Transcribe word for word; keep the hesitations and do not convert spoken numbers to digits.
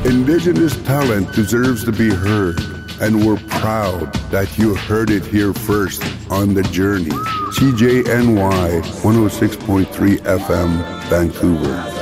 Indigenous talent deserves to be heard, and we're proud that you heard it here first on The Journey. C J N Y one oh six point three F M, Vancouver.